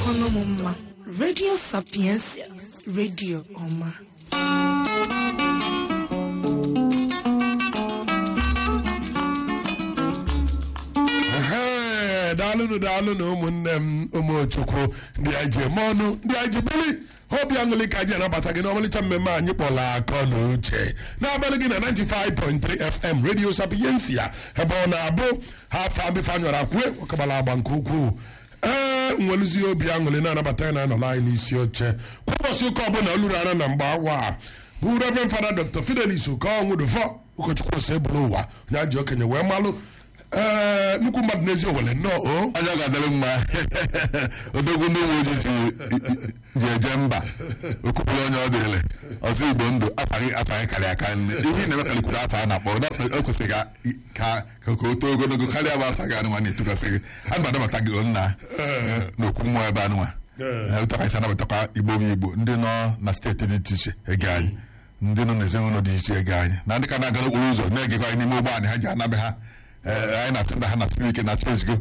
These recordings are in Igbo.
dịkwana m mma. Radio Sapiensia, radio ọma. daalụnụ ụmụnne m ụmụchukwu ndị anyị ji eme ọnụ ndị anyị ji bili obi aṅụlị ka anyị anabata gị n'ọmalịcha mmemme anyị kpọrọ akọ na uche n'abalị gị na 95.3 FM Radio Sapiensia ebe ọ na-abụ ha afọ ambifanyọrọ akwue ọkabala agba nke ukwuu nweluzie obi aṅụlị na-anabata ya na-anọla anyị n'isi oche kwa ụbọchị ụka ọbụla oluru ara na mgbe awa bụ Reverend Father Dr. Fidelis Okonwudufọ ụkọchukwu ose ebulu ụwa onye ji okenye wee malụ nnukwu mmadụ n'ezi Owere nnọọ onye ga-adịrị mma odogwu ndị uwe ojii ji eje mba okwupụrụ onye ọ dịrị ọzọ Igbo ndụ afaghị karịa aka nne ihe na-eme kalikwuru afọ a na-akpọ o kwesịrị ka o too ogologo karịa bụ afa gị anụnwa na-etufasị gị a na-anabata gị nna n'okwu mmụọ ebe anụnwa ụtọkasị anabatakwa Igbo bụ Igbo ndị nọ na steeti dị iche iche ege anyị ndị nọ n'ezinụlọ dị iche ege anyị na ndị ka na-aga n'okporo ụzọ na-egekwa anyị n'ime ụgbọ anyị ha ji anabe ha anyị na-asị na ha na-atụrụ ike na chesgo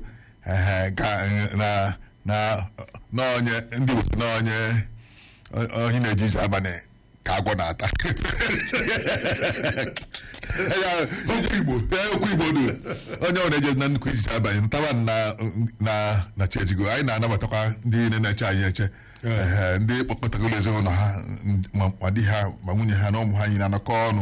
n'onye ndị Igbo onye na-eji ije abalị ka agwọ na-ata okwu Igbo du onye ọ na-eje na nnukwu ijije abalị ntawa na chesgo anyị na-anabatakwa ndị niile na-eche anyị eche ndị kpọkọtagoro ezinụlọ ha ma di ha ma nwunye ha na ụmụ ha anyị na-anọkọ ọnụ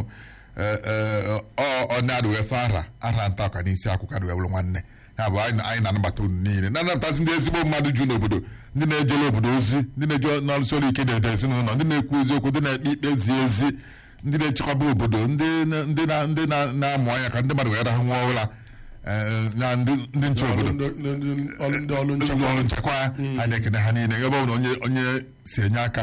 ọ na-adụ wee fe ara nta ọka n'isi akwụkwọ adụ wee nwanne ya bụ anyị na-anabata unu niile na-anabatazi ndị ezigbo mmadụ ju n'obodo ndị na-ejere obodo ozi ndị na-eje n'ọrụsi ọrụ ike na-ede ezinụlọ ndị na-ekwu eziokwu ndị na-ekpe ikpe zi ezi ndị na-echekwaba obodo ndị na-amụ anya ka ndị mmadụ wee rahụ nwa ụra na ndị nche obodo ndị ọrụ nchekwa anyị ekene ha niile ebe ọ bụla onye si enye aka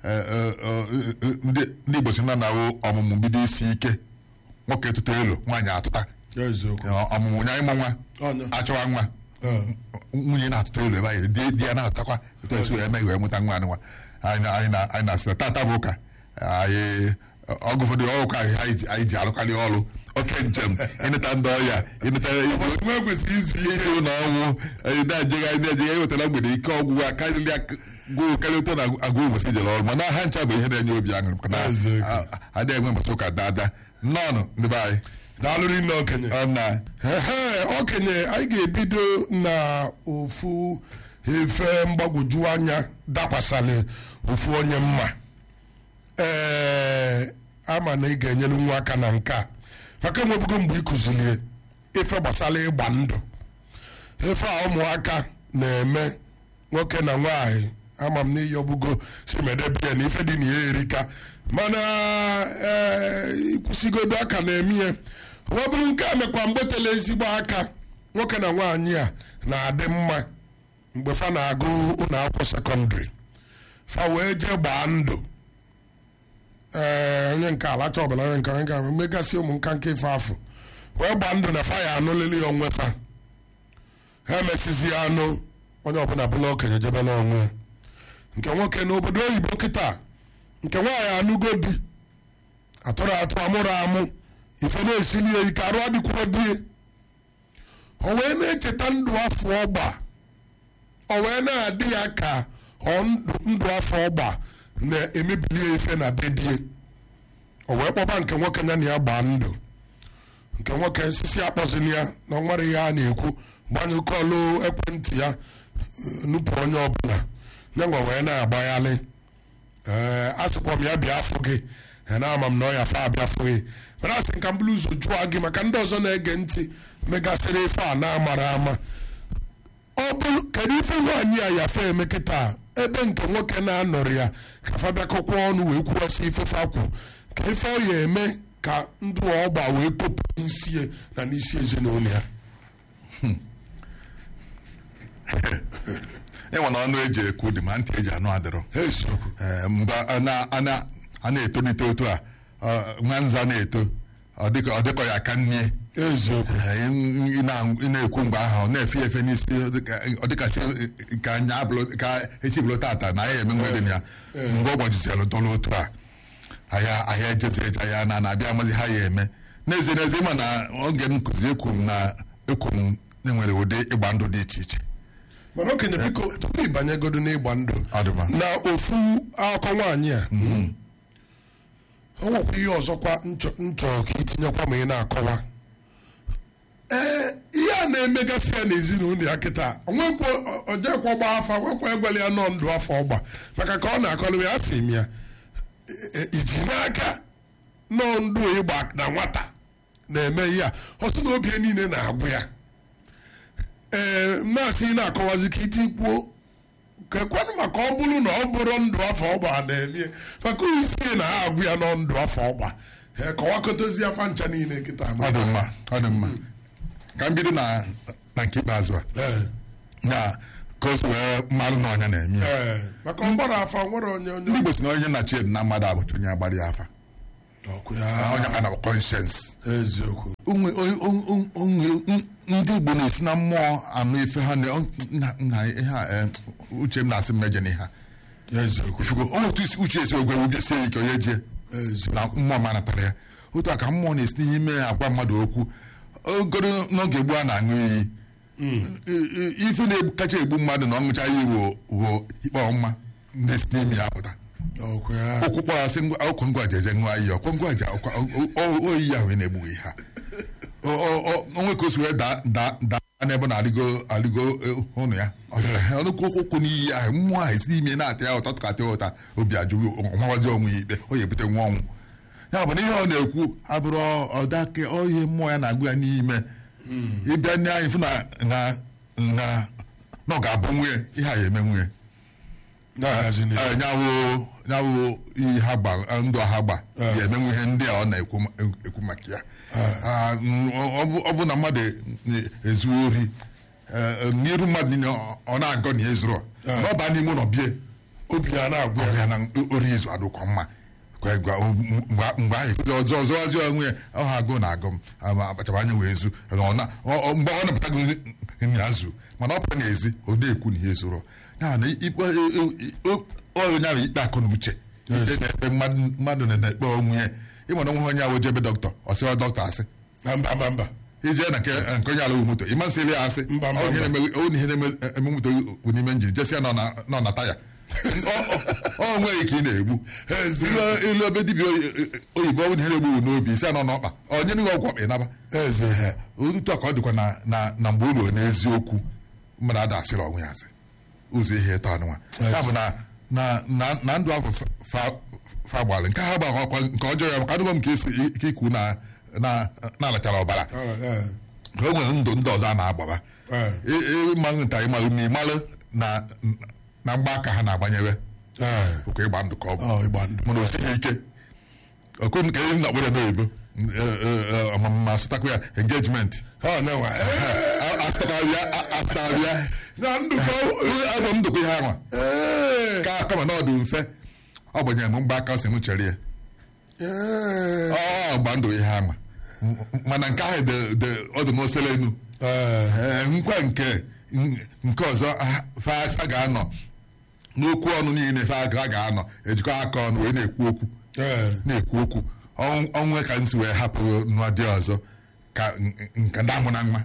ndị Igbo si na-awụ ọmụmụ bido isi ike nwoke tụta elu nwaanyị atụta ọmụmụ nya ịmụ nwa achọwa nwa nwunye na-atụta elu ebe anyị di ya na-atụtakwa etu esi wee eme wee mụta nwa anụnwa anyị na-asị tata bụ ụka anyị ọgụ ụfọdụ ụka anyị ji arụkarị ọrụ oke njem ịneta ndị ọya ịneta ije ụlọ ọnwụ na-ejegha ewetara mgbede ike ọgwụgwụ akarịrị karịa ụtọ na agụ ụbọchị ijere ọrụ mana ha ncha bụ ihe na-enye obi aṅụrị maka na adịghị enwe mgbasa ụka dada nnọọnụ ndị be anyị daalụrị nne okenye okenye anyị ga-ebido na ofu efe mgbagwoju anya dakwasịrị ofu onye mma ama na ị ga-enyere nwa aka na nke a maka enwebugo mgbe ị kụzilie ife gbasara ịgba ndụ ife a ụmụaka na-eme nwoke na nwaanyị ama m n'iyi ọbụgo si medebe ya na ife dị na ya erika mana ịkwụsịgodo aka na-eme ya ọ bụrụ nke a mekwa mgbetele ezigbo aka nwoke na nwaanyị a na-adị mma mgbe fa na-agụ ụlọ akwụkwọ sekọndịrị fa wee jee gbaa ndụ onye nke alacha ọbụla onye nke ga megasị ụmụ nka nke ife afọ wee gbaa ndụ na fa ya anụlili ya onwe fa ha emesizi anụ onye ọbụla bụla okenye jebela onwe nke nwoke n'obodo oyibo kịta nke nwaanyị anụgo di atụrụ atụ amụrụ amụ ife na-esili ya ike arụ adịkwuro die o wee na-echeta ndụ afọ ọgba o wee na-adị ya ka ndụ afọ ọgba na-emebili ya ife na bedie o wee kpọba nke nwoke ya na ya gbaa ndụ nke nwoke nsisi akpọzili ya na nwere ihe a na-ekwu gbanyụkọlụ ekwentị ya nupụ onye ọbụla nyenwa wee na-agbaghalị asịkwa m ya bịa afọ gị na-ama m na ọ ya fa abịa afọ gị mana asị nka mbụlụ ụzọ jụọ gị maka ndị ọzọ na-ege ntị megasịrị ife a na-amara ama ọ bụrụ kedu ife nwaanyị a yafe eme kịta ebe nke nwoke na-anọrị ya ka fa bịakọkwa ọnụ wee kwuwasị ife fakwu ka ife ọ ya eme ka ndụ ọgba wee kopụ n'isi na n'isi ezinụlọ ya enwe na ọnụ eji ekwu dị ma ntị eji anụ adịrọ mgbe a na-etolite otu a nwa nza na-eto ọ dịkọ ya aka nne eziokwu ị na-ekwu mgbe ahụ ọ na-efe efe n'isi ọ dịkasị ka anya ka echi bụrụ tata na anyị eme nwere m ya mgbe ọ gbajizialụ dọla otu a ahịa ejezi eje ya na-abịa amazi ha ya eme n'ezie ma na oge m kụzi ekwu m enwere ụdị ịgba ndụ dị iche iche mana okenye biko tupu ịbanyegodo n'ịgba ndụ na ofu akọ nwaanyị a o nwekwa ihe ọzọkwa nchọ ka itinyekwa ma ị na-akọwa ihe a na-emegasị ya n'ezinụlọ ya kịta onwekwa ojekwa ọgba afa nwekwa egwele ya nọ ndụ afọ ọgba maka ka ọ na-akọlụ ya asị m ya iji n'aka nọ ndụ ịgba na nwata na-eme ihe a ọtụ na obi niile na-agwụ ya na-asị na-akọwazi ka iti kwuo kekwanụ maka ọ bụrụ na ọ bụrụ ndụ afọ ọgba na-eme maka isi na ha agwụ ya nọ ndụ afọ ọgba kọwakọtozi afa ncha niile kịta ọ dị mma ka m bido na nke ikpeazụ a na ka o si wee mmalụ na ọnya na-eme ya maka ọgbara afa nwere onye ndị Igbo si na onye na-achị na mmadụ abụcha onye agbara ya afa onye ka na conscience eziokwu ndị Igbo na-esi na mmụọ anụ ife ha na ihe uche m na-asị mmejọ n'ihe ha otu isi uche esi ogwe ubi sie ike onye jie na mmụọ ma natara ya otu a ka mmụọ na-esi n'ime agwa mmadụ okwu ogoro n'oge gboo a na-aṅụ iyi ife na-kacha egbu mmadụ na ọṅụcha iyi wo ikpe ọma na-esi n'ime ya pụta okwu kpọrọ asị ọkụ ngwa jeje ṅụọ iyi ọkwa ngwa je oyi ya wee na-egbughị ha onwe ka o si wee daa n'ebe na-alịgo ụnụ ya ọnụkwu ụkwụ n'iyi ahụ mmụọ ahụ esi n'ime na-ata ya ụta tụkata ya ụta obi ajụghị ọmawazi onwe ya ikpe o ya ebute nwa ọnwụ ya bụ na ihe ọ na-ekwu abụrụ ọdake ihe mmụọ ya na-agụ ya n'ime ịbịa ndị anyị fụ na ọ ga-abụ nwunye ihe a ya eme nwunye nyawụ ihe ha gba ndụ ha gba ya emenwe ihe ndị a ọ na-ekwu maka ya ọ bụ na mmadụ ezu ori n'iru mmadụ niile ọ na-agọ na ezuru ọ baa n'ime ụlọ bie obi ya na-agwa ya na ori izu adụkọ mma mgbe ahụ ọzọwazi onwe ya ọ ha agụ na agụ m akpachara anya wee zu mgbe ọ napụtago nri azụ mana ọ pụta n'ezi ọ na-ekwu na ihe zụrụ ya na onye ahụ ikpe akụ na uche na-ekpe mmadụ na-ekpe onwe ya ịmana onwe onye ahụ jebe dọkịta ọ sịwa dọkịta asị mba ije na nke onye ala wu moto ịma nsị ya asị ihe na-eme moto bụ n'ime njin jesi ya nọ na taya ọ nweghị ka ị na-egbu ilu ebe dibịa oyibo ọ bụ ihe na-egbu n'obi isi anọ n'ọkpa onye nwe ọgwụ ọkpa ịnaba otu a ka ọ dịkwa na mgbe ụlọ n'eziokwu mmadụ ada asịrị onwe ya asị ụzọ ihe ịtọ anụnwa ya bụ na ndụ ahụ fa gbalị nke ha gba ọkwa nke ọjọọ ya maka adịghọ m ka ike ikwu na-alachara ọbara o nwere ndụ ndị ọzọ a na-agbaba ịmalụ nta ịmalụ ma ịmalụ na mgba aka ha na-agbanyere ụka ịgba ndụ ka ọ bụ mana o sighi ike okwu nke ihe na-akpọrọ n'oyibo ma asụtakwa ya engagement asụtarịa abụ m ndụkwa ihe anwa ka kama na ọ dị mfe ọ gbanyere m mgba aka si m chere ya ọ gba ndụ ihe anwa mana nke ahụ ọ dị n'osele enu nkwa nke ọzọ fa ga-anọ n'okwu ọnụ niile fa ga-anọ ejikọ aka ọnụ wee na-ekwu okwu onwe ka nsi wee hapụ nwa dị ọzọ ka nke ndị amụ na nwa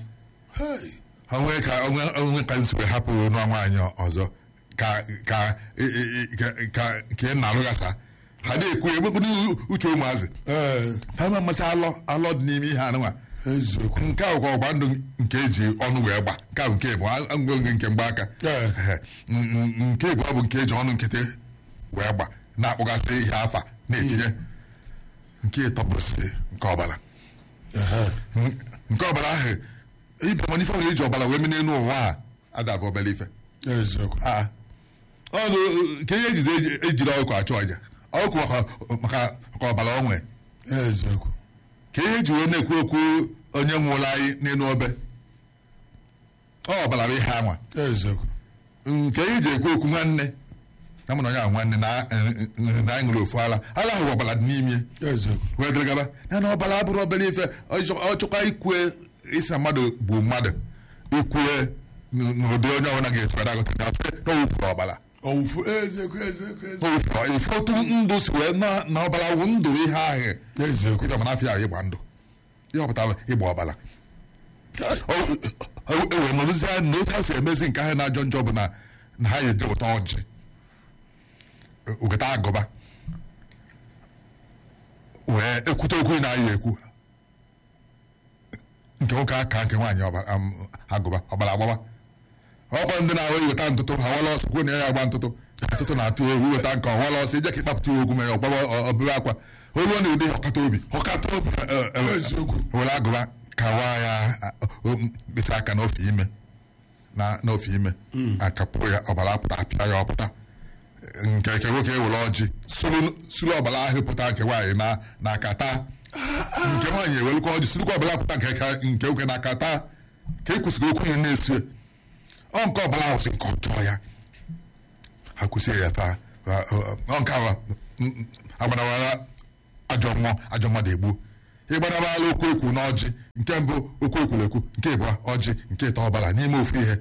onwe ka nsi wee hapụ nwa nwaanyị ọzọ ka ị na-alụghasa ha na-ekwu egbekwu uche ụmụazị fama mmasị alọ dị n'ime ihe anụnwa nke ahụ kwa ọgba ndụ nke eji ọnụ wee gba nke ahụ nke bụ ngwongwe nke mgba aka nke bụ ọ bụ nke eji ọnụ nkịtị wee gba na-akpọgasị ihe afa na-etinye nke ịtọ bụrụsị nke ọbara nke ọbara ahụ ibe mana ife nwere eji ọbara wee mee n'elu ụwa a adabụ obere ife ọnụ ka ihe ejiri ọkụ achụ ọja ọkụ maka ọbara onwe ka ihe eji wee na-ekwu okwu onye nwụrụ anyị n'elu obe ọ ọbara bụ ihe anwa nke ihe eji ekwu okwu nwanne na mụ na onye ahụ nwanne na anyị ṅụrụ ofu ala ahụ ọbara dị n'ime wee gara gaba ya na ọbara abụrụ obere ife ọ chọkwa ikwue isi na mmadụ bụ mmadụ ikwue n'ụdị onye ọbụla ga-esikwa agụta na owufuru ọbara ife otu ndụ si wee na ọbara wụ ndụ ihe ahụ ịbịa mana afọ ahụ ịgba ndụ ihe ọpụtara ịgba ọbara ewere nọrụzi anya na otu ha si emezi nke ahụ na-ajọ njọ bụ na ha eje ụta ọjị weta agụba wee ekwute okwu na-ayị ekwu nke nwoke aka nke nwaanyị agụba ọbara agbaba ọkwa ndị na-ahụ iweta ntụtụ ha wala ọsọ kwuo na ya agba ntụtụ na-atụ egwu iweta nke ọwala ọsọ ije ka ịkpapụta okwu mere ọgbaba ọbụrụ akwa olu na ụdị ọkata obi were agụba kawa ya mkpịsị aka n'ofe ime akapụ ya ọbara apụta apịa ya ọpụta nke nwoke were ọjị suru ọbara ahụ pụta nke nwaanyị na-aka taa nke nwaanyị ewelụkwa ọjị surukwa ọbara pụta nke nwoke na-aka taa ka e kwụsịrị okwu ihe na-esue nke ọbara ahụ si nke ọjọọ ya ha kwụsịrị ya taa nke ahụ agbarawara ajọ mmadụ egbuo ịgbarawala okwu ekwu na ọjị nke mbụ okwu ekwurekwu nke ịbụọ ọjị nke ịtọ ọbara n'ime ofu ihe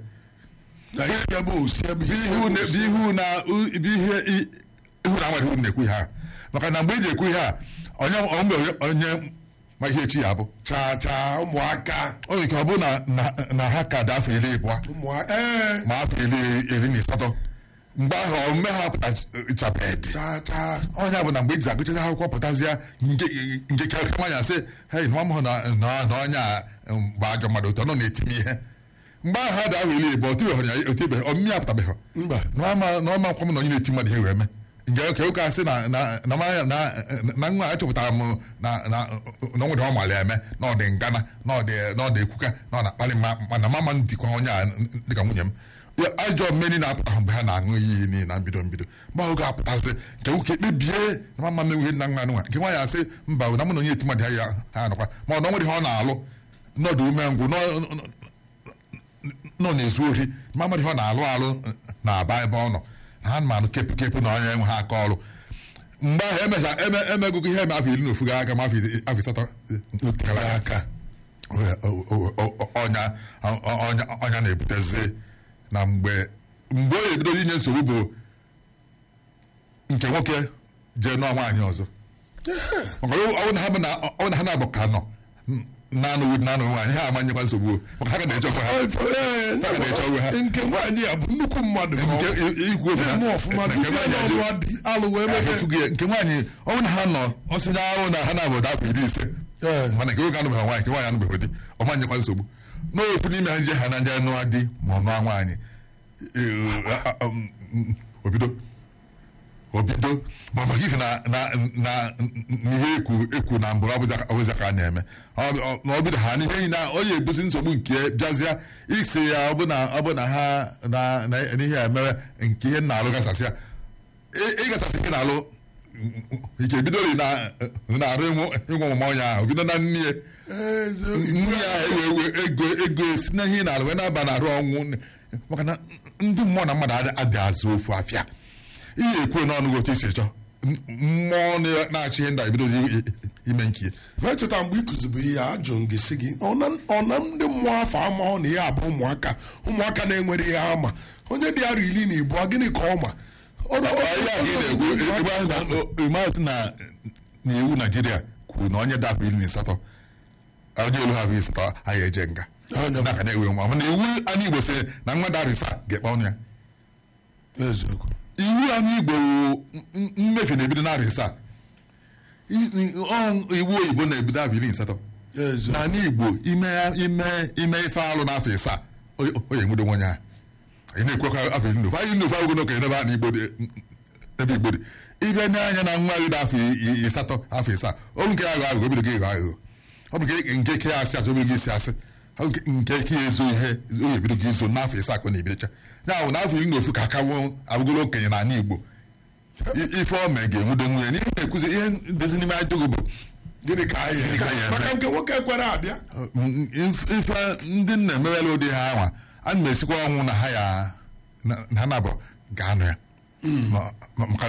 ihu na amaghị uru na-ekwu ihe a maka na mgbe eji ekwu ihe a onye ma ihe echi ya bụ ụmụaka onye nke ọ bụ na ha ka dị afọ 10 ma afọ 18 mgbe ahụ omume ha pụtachabedị onye bụ na mgbe eji agụchacha akwụkwọ pụtazịa nke nwaanyị asị hei nwa m hụ na onye a bụ ajọ mmadụ otu ọ nọ na-etime ihe mgbe ahụ ha dị ahụ 10 otibeghị ya otibeghị ọmụmị ya apụtabeghị na ọma nkwa m na onye na-eti mmadụ ihe wee mee nke ụka asị na nwa a chọpụtara m na nwere ọ mara eme na ọ dị ngana na ọ dị ekwuka na ọ na-akpali mana mama m dịkwa onye a dịka nwunye m ajọ mmeri na-apụta mgbe ha na-aṅụ iyi niile na mbido mgbe ahụ ga-apụtazi nke nwoke kpebie na mama m nna nwa nwa nke nwaanyị asị mba na mụ na onye eti mmadụ ha nọkwa ma ọ na nwere ihe ọ na-alụ nọdụ umengwụ nọ na-ezu ori ma nwere ihe ọ na-alụ na-aba ebe ọ nọ na ha manụ kepụ na onye nwe ha aka ọrụ mgbe ahụ emegụgụ ihe eme afọ 10 gara aga ma afọ 8 gara aka ọnya na-ebutezi na mgbe o ebidozi inye nsogbu bụ nke nwoke jee nụọ nwaanyị ọzọ ọ na ha na-abụ ka nọ naanụ nwaanyị ha amanyekwa nsogbu maka ha ga na-eche onwe ha nke nwaanyị a bụ nnukwu mmadụ nke nwaanyị ọnwụ na ha nọ ọsịnye ahụ na ha na-abụ afọ 15 mana nke nwoke anụbeghị nwaanyị nke nwaanyị anụbeghị di ọ manyekwa nsogbu n'ofu n'ime ha nje ha na ndị nụọ di ma ọ nụọ nwaanyị obido ma maka ife na ihe ekwu na mbụrụ ọbụza ka a na-eme na obido ha n'ihe niile onye ebusi nsogbu nke bịazịa isi ya ọbụna ha n'ihe a mere nke ihe na-alụ gasasị ya ịgasasị ihe na-alụ ike bidoro na-arụ ịnwe ọmụma onye ahụ bido na nne ya ewe ego esi na ihe na-alụ wee na-aba na arụ ọnwụ maka na ndị mmụọ na mmadụ adị azụ ofu afịa ihe ekwe n'ọnụ otu isi chọọ mmụọ na-achị ihe ndị ebidozi ime nke na-echeta mgbe ị kụzibu ihe ajụrụ gị sị gị ọ na ndị mmụọ afọ amahụ na ihe abụ ụmụaka na-enwere ihe ama onye dị arọ 12 gịnị ka ọ ma maazị na iwu Naijiria kwuru na onye dị afọ 18 onye olu ha 18 anyị eje nga naka na-ewe nwa mana iwu anyị Igbo sị na nwa darisa ga-ekpe ọnụ ya iwu anyị Igbo mmefe na-ebido narị isaa iwu oyibo na-ebido afọ 18 na ndị Igbo ime ife alụ n'afọ 7 onye enwudo nwenye ha anyị na-ekwekwa afọ 19 anyị nnofe agụgụ n'okenye n'ebe a na ebe Igbo dị ịbịa nye anya na nwa gị dị afọ 7 ọ bụ nke ya aghụghọ obido gị aghụghọ ọ bụ nke ke asị asị obido gị isi asị nke ke ezo ihe onye ebido gị izo n'afọ 7 ka ọ na-ebidocha ya bụ n'afọ 19 ka aka abụgolo okenye na ala Igbo ife ome ga-enwudo nwunye n'ihe na-ekwuzi ihe dozi n'ime ajụgụ bụ gịnị ka anyị maka nke nwoke kwere abịa ife ndị nna emerela ụdị ha anwa a na esikwa ọnwụ na ha na-abụ ga-anụ ya maka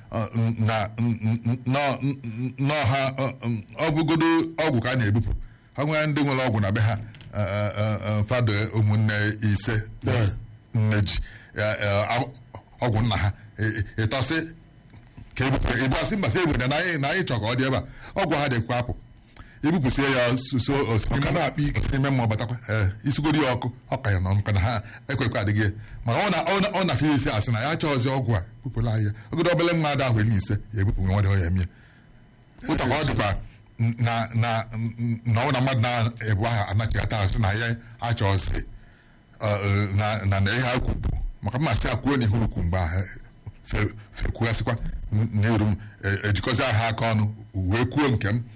na ọha ọbụgodo ọgwụ ka a na-ebupụ ha nwere ndị nwere ọgwụ na be ha fado ụmụnne 5 nne ji ọgwụ nna ha ịtọsị ka ebupụ asị mbasị egwere na anyị chọrọ ka ọ dị ebe a ọgwụ ha dịkwa apụ ebupụsie ya Ọka na-akpa ike. ime mmụọ batakwa isigoro ya ọkụ ọka ya nọ maka na ha ekwekwa adịghị mana ọ na-afịa isi asị na ya chọọzi ọgwụ a bupụla ya ogodo obele nwa ada ahụ ise ya ebupụ nwa dị ya emie ụtakwa ọ dịkwa na ọ na mmadụ na-ebu aha anachighata asị na ya achọọzi na ihe ha kwubu maka mmasị akwuo n'ihu ukwu mgbe ahụ fekwugasịkwa na-eru m ejikọzi aha aka ọnụ wee kwuo nke m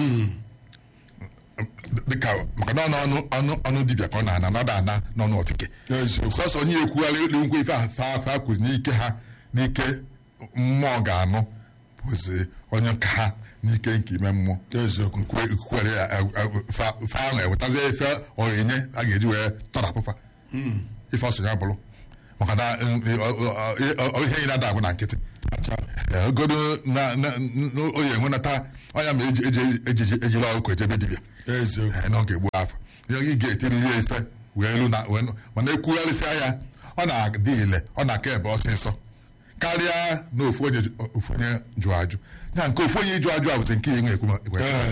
dịka maka na ọnụ dibịa ka ọ na-ana nọdụ ana n'ọnụ ofike sọsọ onye ekwugharị elu nkwa ife afa kwuzi n'ike mmụọ ga-anụ bụzi onye nka ha n'ike nke ime mmụọ kwere ya fe ahụ ewetazi efe onyinye a ga-eji wee tọrapụfa ife ọsọ ya bụrụ maka na ihe ị na-ada abụ na nkịtị ogodo onye enwenata ọnya ma ejiri ọkụkọ ejebe dibịa nọ nke egbu afọ ị ga-etiriri ya ife wee elu mana ekwugharịsịa ya ọ na-adị ile ọ na-aka ebe ọsịsọ karịa na ofu onye jụọ ajụ na nke ofu onye ịjụ ajụ a bụzi nke inwe ekwu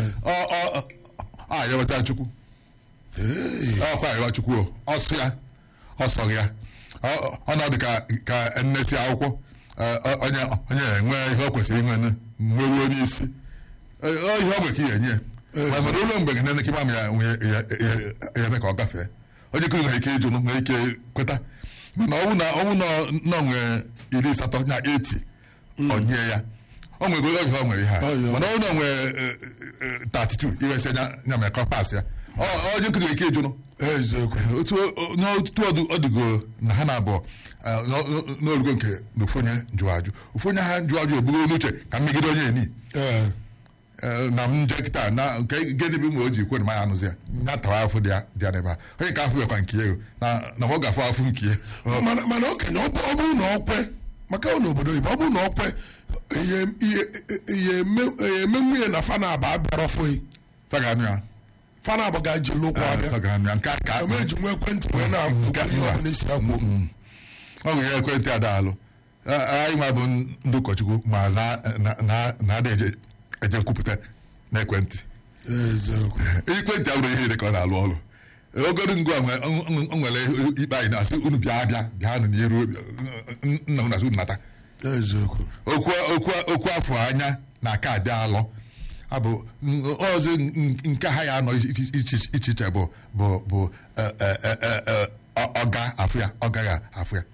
ayọbata chukwu ọkwa ayọba chukwu ọsọ ya ọsọ ya ọnọdụ ka nnesi akwụkwọ onye enwe ihe ọ kwesịrị inwe nweruo n'isi ihe ọ gwe ka ihe enye mana ụlọ mgbe gị nenekịba m ya eme ka ọ gafee onye kụrụ nwere ike ịjụ nwere ike kweta mana ọnwụ nọ nwee 80 na 80 onye ya o nwegoro oge ọ nwere ihe a mana ọnwụ nọ nwee 32 iwesị nya mere ka ọ pas ya onye kụrụ ike ịjụ otu ọdụgo na ha na-abụọ n'olugo nke na ofu onye jụọ ajụ ofu onye ha jụọ ajụ ebugo n'uche ka mmegide onye eni na m nje kịta na nke gedebe ma o ji kwe na maya anụzi ya ya tawa afọ dị ya n'ebe a onye ka afọ ekwa nke ego na ọ ga-afụ afụ nke ya mana okenye ọ bụrụ na ọ kwe maka n'obodo Igbo ọ bụrụ na ọ kwe ihe eme nwunye na fana aba abịara ọfụghị faganụ ya fana abụ ga-eji lụkwa abịa emeji nwa ekwentị wee na-akwụ ihe ọbụla isi akwụ ọ nwere ekwentị adaalụ anyị nwa bụ ndị ụkọchukwu ma na-ada eje nkwupụta n'ekwentị ekwentị abụrụ ihe ka ọ na-alụ ọrụ ogodo ngwa o nwere ikpe anyị na-asị unu bịanụ n'iru nna unu asị unu nata okwu afọ anya na aka adị alọ abụ ọzọ nke ha ya anọ iche iche bụ ọga afụ ya ọ gaghị afụ ya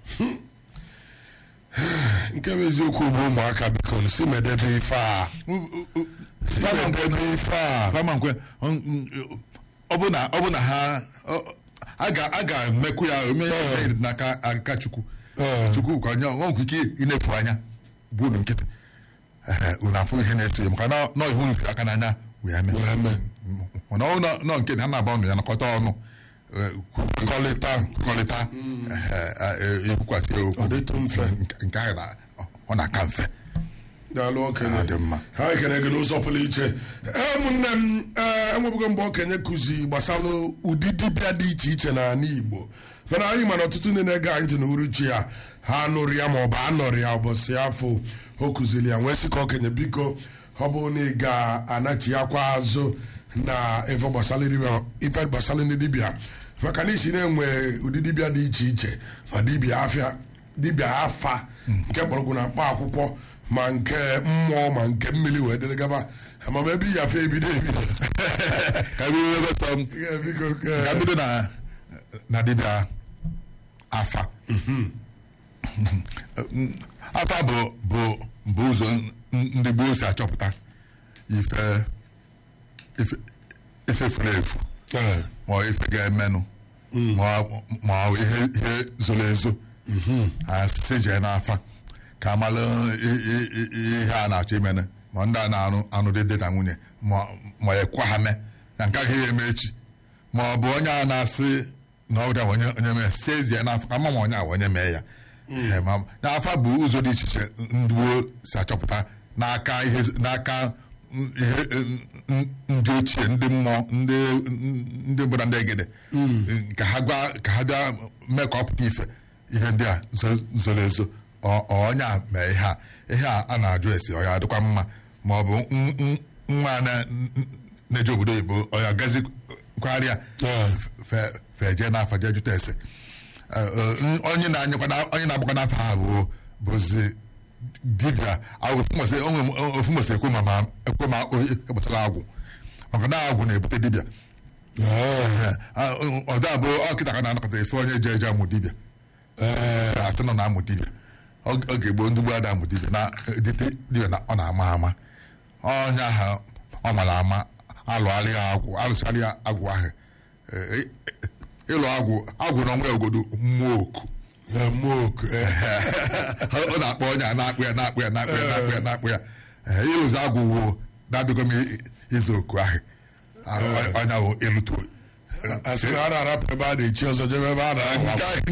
nke bụ eziokwu bụ ụmụaka biko si medebe ife a ọ bụ na ha a ga-emekwu ya n'aka aka chukwu ka onye ọnwụ ike inefu anya bụ unu nkịtị unu afụ ihe na-eso ya maka na ihe unu firi aka n'anya wee mee mana nọ nke ha na-aba ọnụ ya nakọta ọnụ kọlịta ekwukwasị okwu nke ahụ ọ na-aka mfe daalụ okenye ha ekene gị n'ụzọ pụrụ iche ụmụnne m enwebugo mgbe okenye kụzi gbasara ụdị dibịa dị iche iche n'ala Igbo mana anyị mana ọtụtụ ndị na-ege anyị ntị n'uruchi ya ha nụrụ ya ma ọ bụ anọrọ ya ụbọchị afọ o kụziri ya nwee sị ka okenye biko ọ bụrụ na ị ga-anachi akwa azụ na ife gbasara ndị dibịa maka na isi na-enwe ụdị dibịa dị iche iche ma dibịa afa nke mgbọrọgwụ na mkpa akwụkwọ ma nke mmụọ ma nke mmiri wee dịrị gaba amam ebe iyi afa ebido ka bido na dibịa afa afa bụ ụzọ ndị gboo si achọpụta ife furu efu ma ife ga-emenụ ma ihe zoro ezo asị jee n'afa ka amalụ ihe a na-achọ imene ma ndị a na-anụ dị na nwunye ma ekwa ha mee na nke agaghị eme echi ma ọ bụ onye a na-asị na ọ bụla onye mee si ezie n'afọ ka mama onye a onye mee ya n'afa bụ ụzọ dị iche iche ndị gboo si achọpụta n'aka ihe ndị ochie ndị mmụọ ndị mbụ na ndị egede ka ha bịa mee ka ọ pụta ife ihe ndị a zoro ezo onye a mee ihe a na-ajụ esi ọ ya adịkwa mma ma ọ bụ nwa na-eje obodo oyibo onye agazi kwarịa feje n'afọ jee jụta ese onye na-agbakọ n'afọ ha bụzi dibịa ofu mụsị ekwe ma ekpụtara agwụ maka na agwụ na-ebute dibịa ọda bụ ọkịta ka na-anọkọta efe onye eje amụ dibịa asị nọ na-amụ dibịa ọ ga-egbo ndị gbada amụ dibịa na dite dibịa na ọ na-ama ama onye ahụ ọ mara ama alụsarị ya agwụ ahụ ịlụ agwụ n'ọnwa ogodo mmụọ oku ọ na-akpọ onye a na-akpụ ya ịlụzi agwụ wo na-abịago m izu oku ahụ onye bụ ịlụto asị na a na-arapụ ebe a na-echi ọzọ jebe ebe a na-ahụ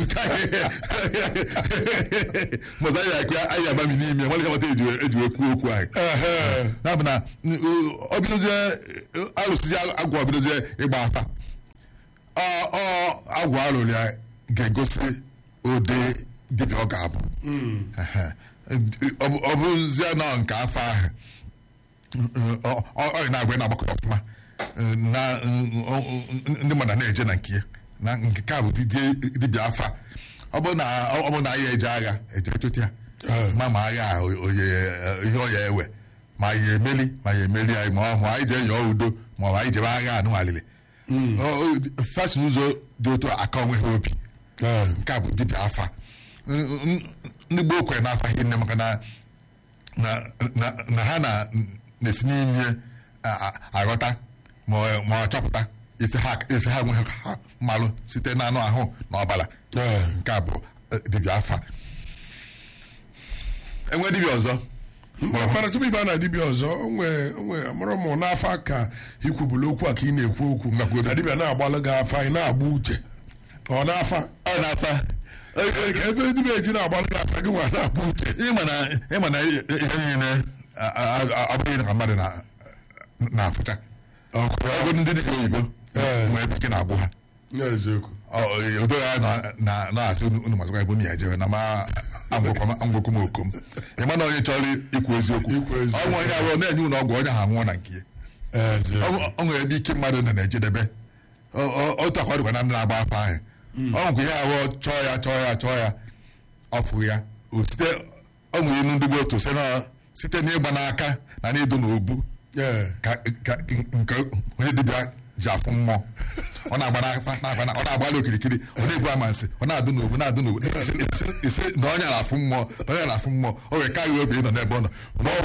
mọza anyị agbami n'ime nwere kemata eji wee kwuo okwu anyị na-abụ na ọ bidozie alụsịzi agwụ ọ bidozie ịgba afa agwụ alụrụ ya ga-egosi ụdị dibịa ọ ga-abụ ọ bụzie nọ nke afọ ahụ ọ na-agba na-agbakọ ọfụma na ndị mmadụ na-eje na nke ya na nke a bụ dibịa afa ọ bụ na anyị eje agha ejere chụta ya ma agha ihe ọ ya ewe ma ya emeli anyị ma ọ anyị jee yọọ udo ma ọ anyị jebe agha anụ alili fasi ụzọ dị otu aka onwe ha obi nke a bụ dibịa afa ndị gboo kwere n'afa ihe nne maka na ha na-esi n'ime aghọta ma ọ chọpụta ife ha nwe ha mmalụ site n'anụ ahụ na ọbara nke a bụ dibịa afa. Enwe dibịa ọzọ mana tupu ịba na dibịa ọzọ onwe amụrụ m n'afa ka ikwubulu okwu a ka ị na-ekwu okwu na dibịa na-agbalụ gị afa ị na-agba uche ọ na-afa ebe dibịa eji na-agbalụ gị afa gị nwa na-agba uche ịma na ihe niile abụghị ka mmadụ na-afụcha ọgụ ndị dibịa oyibo ma ebe ike na-agbụ ha odo ya na-asị unu mazụkwa ebe unu ya ejere na ma angwụkwụ m okom ịma na onye chọrọ ikwu eziokwu ọnwụ onye arụ na-enye ụlọ ọgwụ onye ha nwụọ na nke ya ọ nwere ebe ike mmadụ na-ejedebe otu akwa dịkwa na ndị na-agba afọ ahụ ọ nwekwa ihe ahụ chọọ ya ọfụ ya ọ nwere inu ndị otu site n'ịgba n'aka na n'ịdụ n'obu ka nke onye dibịa ji afụ mmụọ ọ na-agba n'afa ọ na-agbalị okirikiri ọ na-egbu amansi ọ na-adụ n'obu isi na onye na-afụ mmụọ o wee karịa obi ịnọ n'ebe ọ nọ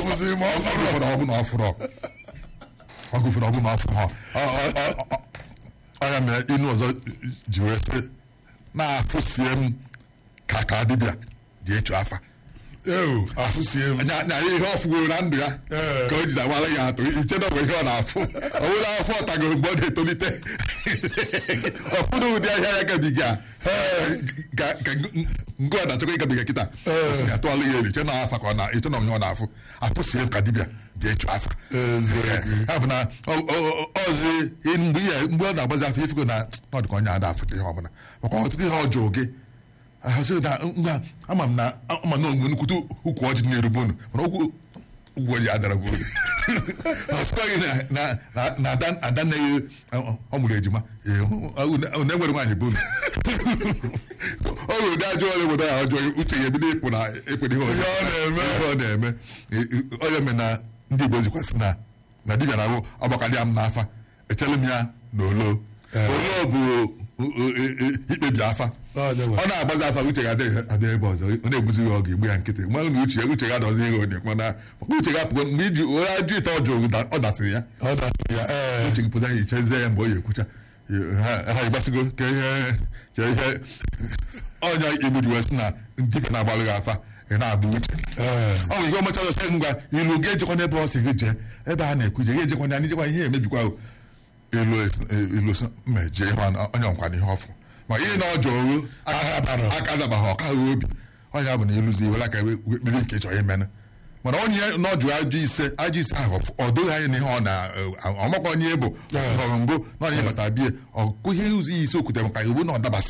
ọgụfere ọbụ na ọfụ ha ọya mere inu ọzọ ji wee sị na-afụsie m ka dibịa dị echu afa nya ihe ọfụgoro na ndụ ya ka o jizi agbara ya atụ iche na ọ bụ ihe ọ na-afụ ọ bụla afọ ọtagoro mgbe ọ na-etolite ọfụna ụdị ahịa ya gabiga ka nke ọ na-achọkwa ịgabiga kịta osi atụọla ya elu iche na afa ka iche na onye ọ na-afụ afụsie ka dibịa dị echu afa ya bụ na ọzi mgbe ọ na-agbazi afọ ifego na ọdụka onye ada afụta ihe ọbụla maka ọtụtụ ihe ọjọọ gị ama m na onwe nnukwute ukwu ọjị na-erube unu mana ukwu ọjị adara bụ unu ọtụkwaghị na ada nne ya ọ mụrụ ejima na-enwere nwaanyị bụ unu ọ nwere ụdị ajọ ọrịa obodo ya ọjọọ uche ya ebido ịpụ na ekpere ihe ọ na-eme onye mere na ndị Igbo jikwasị na dibịa na-abụ ọgbakarị m n'afa echere m ya na olo bụ ikpebi afa ọ na-agbazi afa uche ga adị ebe ọzọ ọ na-egbuzi ya ọ ga-egbu ya nkịtị nwa na uche ga dọzi ihe onye mana uche ga apụgo mgbe iji onye ajụ ite ọjọọ ọ dasịrị ya uche gị pụta ya ichezie ya mgbe ọ ya ekwucha ha ịgbasigo ka ihe onye Igbo ji wee sị na dibịa na-agbalụ gị afa ị na-agba uche ọ nwere ike omecha ọzọ sị ngwa ilu ga-ejekwa n'ebe ọ si gị jee ebe a na-ekwuje ga ejekwa ya n'ijekwa ihe emebikwa ilu mejie ihe onye nkwana ihe ọfụ ma ihe na ọjọọ aka dabaghị ọkaghị obi onye bụ na ịlụzi iwere aka kpiri nke chọrọ imenụ mana onye na ọjụ ajọ ise ahụ ọ doghị anya na ihe ọ na-ọmakwa onye bụ nọrọ mbụ na onye bata bie ọkụ ihe ụzọ isi okwute maka iwu na ọ dabasị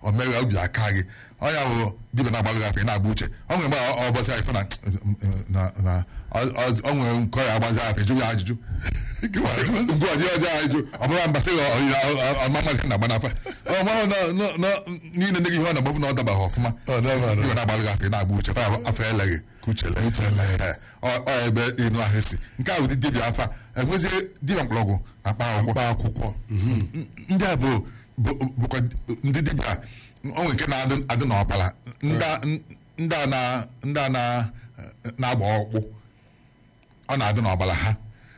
o mere obi aka gị ọnya bụ dibịa na-agbalị gị afọ ị na-agba uche ọ nwere mgbe ọ bọsị ife na ọ nwere nke ọ ya agbazi afọ jụ ya ajụjụ ngụọji ọjọọ ajụjụ ọ bụla mbasị ọmamazi na agba n'afa niile ndị gị ihe ọ na-agbafu na ọ dabaghị ọfụma dibịa na-agbalị gị afọ ị na-agba uche afọ eleghị ka uche ọ ebe ịnụ ahụ si nke a bụ dibịa afa enwezi dibịa mkpọrọgwụ na mkpa akwụkwọ ndị a bụkwa ndị dibịa onwe nke na-adị n'ọbara ndị a na-agba ọkpụ ọ na-adị n'ọbara ha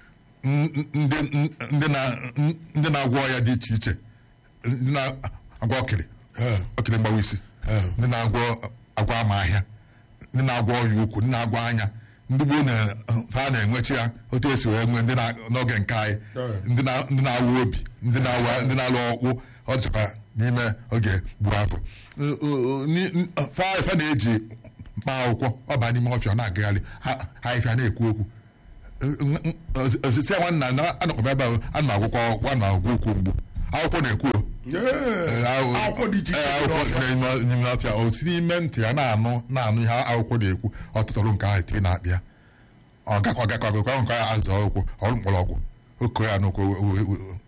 ndị na-agwọ ọya dị iche iche ndị na-agwọ ọkịrị mgbawa isi ndị na-agwọ ama ahịa ndị na-agwọ ọya ukwu ndị na-agwọ anya ndị gboo ha na-enwechi ya otu esi wee nwee n'oge nke anyị ndị na-awụ obi ndị na-alụ ọkpụ ọ dịchakwa n'ime oge gburu afọ fa na-eji mkpa akwụkwọ ọba n'ime ọfịa na-agagharị ha ife na-ekwu okwu osisi nwanna anọkọba ebe ahụ a na-agwụkwọ ọkpụ a na-agwụ okwu mgbu akwụkwọ na-ekwu akwụkwọ n'ime ọfịa o si n'ime ntị ya na-anụ ihe akwụkwọ na-ekwu ọtụtụrụ nke ahụ ite na-akpịa ọ gakọ nke ya azụ ọgwụkwọ ọrụ mkpọrọgwụ oke ya n'okwu